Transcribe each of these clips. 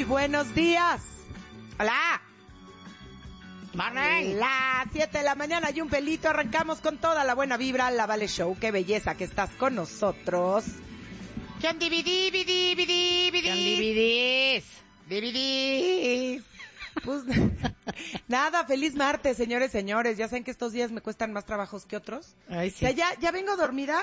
buenos días. Hola. Morning. Las 7 de la mañana y un pelito. Arrancamos con toda la buena vibra. La Vale Show. Qué belleza que estás con nosotros. ¿Qué dividís? Pues nada, feliz martes, señores. Ya saben que estos días me cuestan más trabajos que otros. Ay, sí. O sea, ya vengo dormida.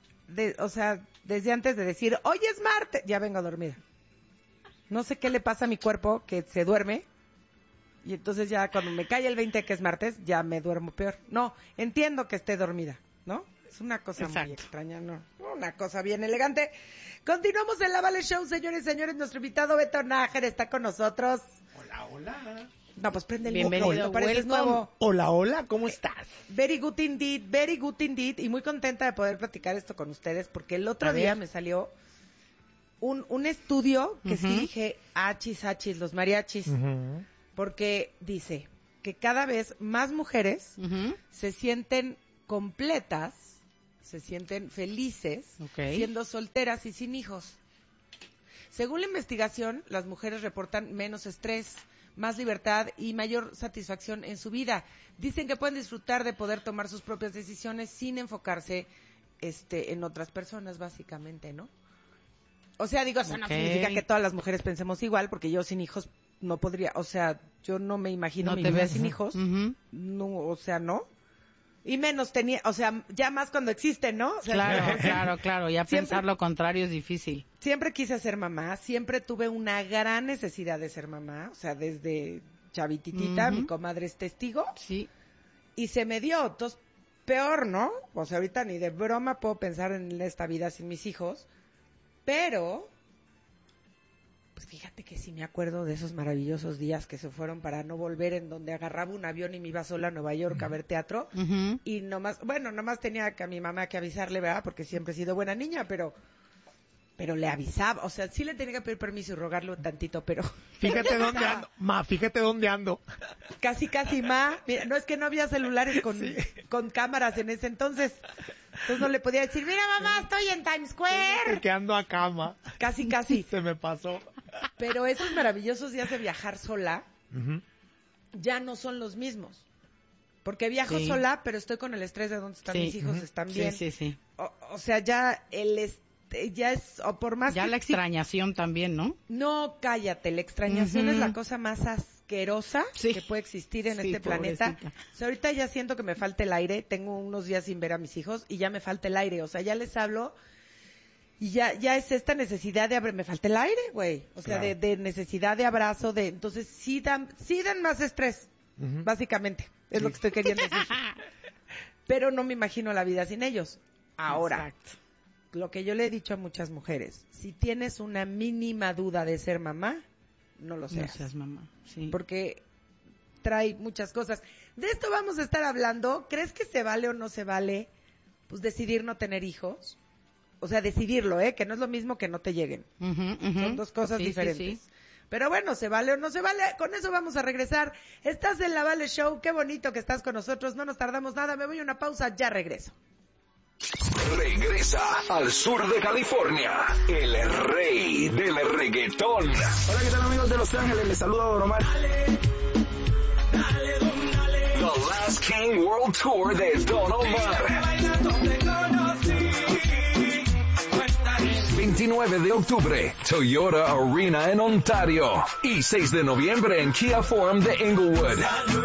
Desde antes de decir, hoy es martes, ya vengo dormida. No sé qué le pasa a mi cuerpo, que se duerme. Y entonces ya cuando me cae el 20 que es martes, ya me duermo peor. No, entiendo que esté dormida, ¿no? Es una cosa muy extraña, ¿no? Una cosa bien elegante. Continuamos en la Vale Show, señores y señores. Nuestro invitado Beto Nájera está con nosotros. Hola, hola. No, pues prende el Bienvenido, pareces nuevo. Hola, hola, ¿cómo estás? Very good indeed. Y muy contenta de poder platicar esto con ustedes, porque el otro día me salió un estudio que sí dije, achis, los mariachis. Porque dice que cada vez más mujeres se sienten completas, se sienten felices, siendo solteras y sin hijos. Según la investigación, las mujeres reportan menos estrés, más libertad y mayor satisfacción en su vida. Dicen que pueden disfrutar de poder tomar sus propias decisiones sin enfocarse en otras personas, básicamente, ¿no? O sea, digo, eso no significa que todas las mujeres pensemos igual, porque yo sin hijos no podría, o sea, yo no me imagino mi vida sin hijos. No, o sea, no. Y menos tenía, o sea, ya más cuando existen, ¿no? O sea, Claro. Ya pensar lo contrario es difícil. Siempre quise ser mamá, siempre tuve una gran necesidad de ser mamá, o sea, desde chavititita, mi comadre es testigo. Sí. Y se me dio, entonces, peor, ¿no? O sea, ahorita ni de broma puedo pensar en esta vida sin mis hijos, pero pues fíjate que sí me acuerdo de esos maravillosos días que se fueron para no volver, en donde agarraba un avión y me iba sola a Nueva York a ver teatro. Y nomás tenía que a mi mamá que avisarle, ¿verdad? Porque siempre he sido buena niña, pero le avisaba, o sea, sí le tenía que pedir permiso y rogarlo tantito, pero Fíjate dónde ando, fíjate dónde ando. Casi, mira, no es que no había celulares con cámaras en ese entonces no le podía decir, mira mamá, estoy en Times Square. Que ando a cama. Casi. Se me pasó. Pero esos maravillosos días de viajar sola ya no son los mismos. Porque viajo sola, pero estoy con el estrés de dónde están mis hijos, están bien. Sí. O sea, ya ya es, o por más ya que la extrañación también, ¿no? No, cállate, la extrañación es la cosa más asquerosa que puede existir en este planeta. O sea, ahorita ya siento que me falta el aire, tengo unos días sin ver a mis hijos y ya me falta el aire, o sea, ya les hablo y ya es esta necesidad de me falta el aire, güey. O sea, de necesidad de abrazo, entonces sí dan más estrés, básicamente, es lo que estoy queriendo decir. Pero no me imagino la vida sin ellos. Ahora, lo que yo le he dicho a muchas mujeres, si tienes una mínima duda de ser mamá, no lo seas. No seas mamá, sí. Porque trae muchas cosas. De esto vamos a estar hablando. ¿Crees que se vale o no se vale, pues, decidir no tener hijos? O sea, decidirlo, que no es lo mismo que no te lleguen. Son dos cosas diferentes. Sí. Pero bueno, ¿se vale o no se vale? Con eso vamos a regresar. Estás en la Vale Show. Qué bonito que estás con nosotros. No nos tardamos nada. Me voy a una pausa. Ya regreso. Regresa al sur de California, el rey del reggaetón. Hola, ¿qué tal amigos de Los Ángeles? Les saluda Don Omar. The Last King World Tour de Don Omar. 29 de octubre, Toyota Arena en Ontario. Y 6 de noviembre en Kia Forum de Inglewood.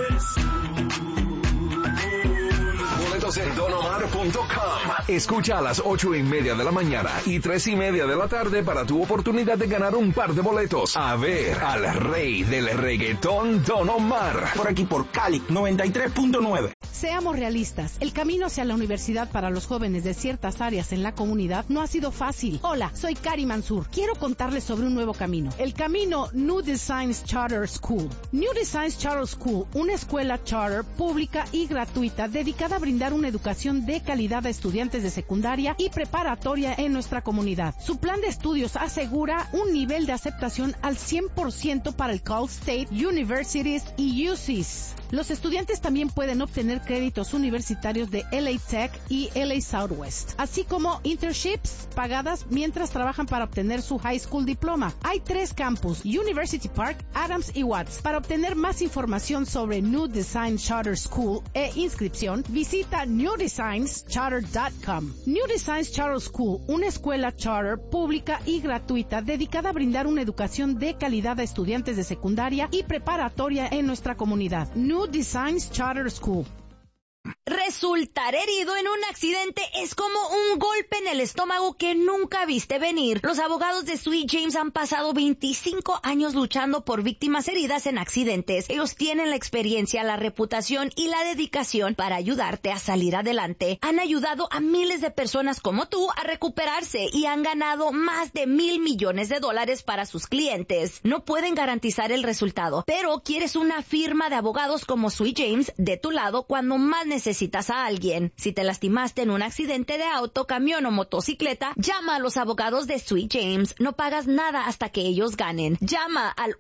En donomar.com. Escucha a las 8:30 de la mañana y 3:30 de la tarde para tu oportunidad de ganar un par de boletos a ver al rey del reggaetón, Don Omar. Por aquí por Cali 93.9. Seamos realistas, el camino hacia la universidad para los jóvenes de ciertas áreas en la comunidad no ha sido fácil. Hola, soy Kari Mansur. Quiero contarles sobre un nuevo camino. El camino New Designs Charter School. New Designs Charter School, una escuela charter pública y gratuita dedicada a brindar una educación de calidad a estudiantes de secundaria y preparatoria en nuestra comunidad. Su plan de estudios asegura un nivel de aceptación al 100% para el Cal State Universities y UCs. Los estudiantes también pueden obtener créditos universitarios de LA Tech y LA Southwest, así como internships pagadas mientras trabajan para obtener su high school diploma. Hay 3 campus, University Park, Adams y Watts. Para obtener más información sobre New Design Charter School e inscripción, visita newdesignscharter.com. New Designs Charter School, una escuela charter pública y gratuita dedicada a brindar una educación de calidad a estudiantes de secundaria y preparatoria en nuestra comunidad. New Designs Charter School. Resultar herido en un accidente es como un golpe en el estómago que nunca viste venir. Los abogados de Sweet James han pasado 25 años luchando por víctimas heridas en accidentes. Ellos tienen la experiencia, la reputación y la dedicación para ayudarte a salir adelante. Han ayudado a miles de personas como tú a recuperarse y han ganado más de $1,000 millones para sus clientes. No pueden garantizar el resultado, pero quieres una firma de abogados como Sweet James de tu lado cuando más necesitas a alguien. Si te lastimaste en un accidente de auto, camión o motocicleta, llama a los abogados de Sweet James. No pagas nada hasta que ellos ganen. Llama al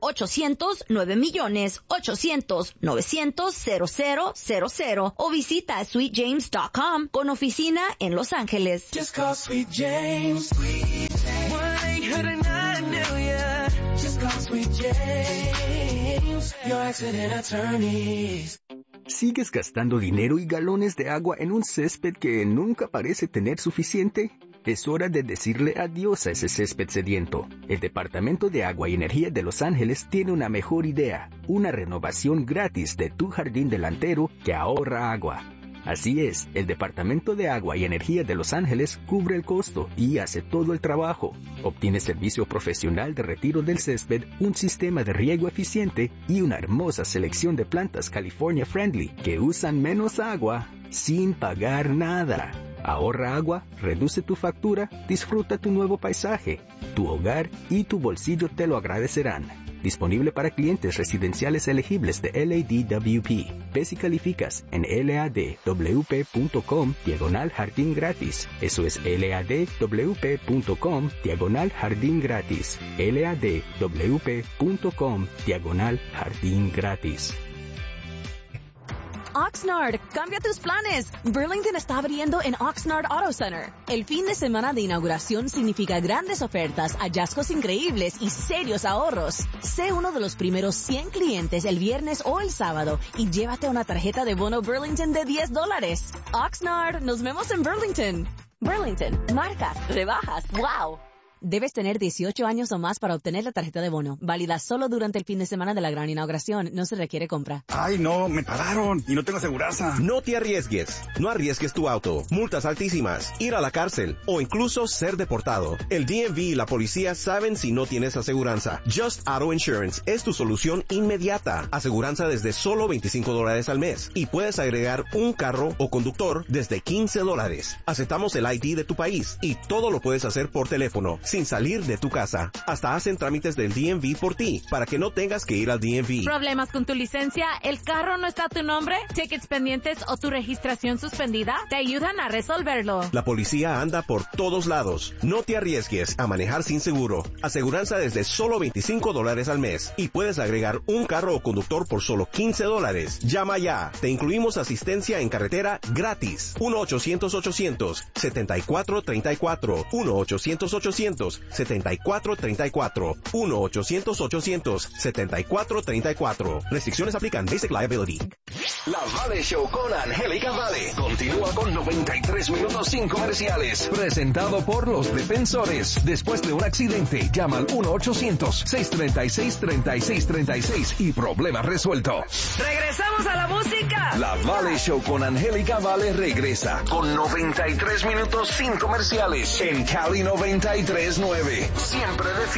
800-900-800-900-0000 o visita sweetjames.com con oficina en Los Ángeles. Just call Sweet James. Sweet James. 1-800-9-million. Just call Sweet James. Your accident attorneys. ¿Sigues gastando dinero y galones de agua en un césped que nunca parece tener suficiente? Es hora de decirle adiós a ese césped sediento. El Departamento de Agua y Energía de Los Ángeles tiene una mejor idea, una renovación gratis de tu jardín delantero que ahorra agua. Así es, el Departamento de Agua y Energía de Los Ángeles cubre el costo y hace todo el trabajo. Obtiene servicio profesional de retiro del césped, un sistema de riego eficiente y una hermosa selección de plantas California Friendly que usan menos agua sin pagar nada. Ahorra agua, reduce tu factura, disfruta tu nuevo paisaje. Tu hogar y tu bolsillo te lo agradecerán. Disponible para clientes residenciales elegibles de LADWP. Ve si calificas en ladwp.com/jardín gratis. Eso es ladwp.com/jardín gratis. ladwp.com/jardín gratis. Oxnard, cambia tus planes. Burlington está abriendo en Oxnard Auto Center. El fin de semana de inauguración significa grandes ofertas, hallazgos increíbles y serios ahorros. Sé uno de los primeros 100 clientes el viernes o el sábado y llévate una tarjeta de bono Burlington de $10. Oxnard, nos vemos en Burlington. Burlington, marcas, rebajas, wow. Debes tener 18 años o más para obtener la tarjeta de bono. Válida solo durante el fin de semana de la gran inauguración. No se requiere compra. Ay, no, me pararon y no tengo aseguranza. No te arriesgues. No arriesgues tu auto. Multas altísimas, ir a la cárcel o incluso ser deportado. El DMV y la policía saben si no tienes aseguranza. Just Auto Insurance es tu solución inmediata. Aseguranza desde solo $25 al mes. Y puedes agregar un carro o conductor desde $15. Aceptamos el ID de tu país y todo lo puedes hacer por teléfono, sin salir de tu casa. Hasta hacen trámites del DMV por ti, para que no tengas que ir al DMV. ¿Problemas con tu licencia? ¿El carro no está a tu nombre? ¿Tickets pendientes o tu registración suspendida? Te ayudan a resolverlo. La policía anda por todos lados. No te arriesgues a manejar sin seguro. Aseguranza desde solo $25 al mes. Y puedes agregar un carro o conductor por solo $15. Llama ya. Te incluimos asistencia en carretera gratis. 1-800-800-7434. 1-800-800-7434. 1-800-800-7434. Restricciones aplican. Basic liability. La Vale Show con Angélica Vale continúa con 93 minutos sin comerciales. Presentado por los defensores. Después de un accidente, llama al 1-800-636-3636 y problema resuelto. ¡Regresamos a la música! La Vale Show con Angélica Vale regresa con 93 minutos sin comerciales en Cali 93.9. Siempre de